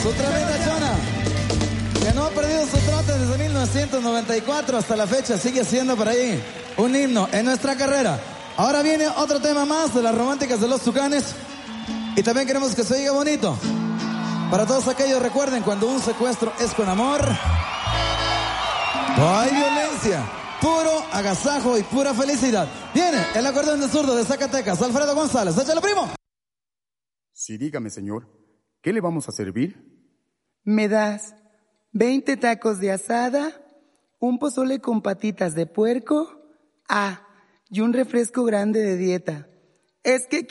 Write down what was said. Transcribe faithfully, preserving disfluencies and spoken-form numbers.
su tremenda chona, que no ha perdido su trote desde mil novecientos noventa y cuatro hasta la fecha, sigue siendo por ahí un himno en nuestra carrera. Ahora viene otro tema más de las románticas de los Tucanes, y también queremos que se oiga bonito. Para todos aquellos, recuerden, cuando un secuestro es con amor, no hay violencia, puro agasajo y pura felicidad. Viene el acordeón de zurdo de Zacatecas, Alfredo González. ¡Échale, primo! Sí, dígame, señor, ¿qué le vamos a servir? Me das veinte tacos de asada, un pozole con patitas de puerco, ah, y un refresco grande de dieta. Es que